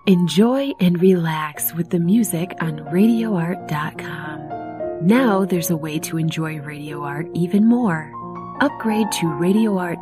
Enjoy and relax with the music on RadioArt.com. Now there's a way to enjoy Radio Art even more. Upgrade to RadioArt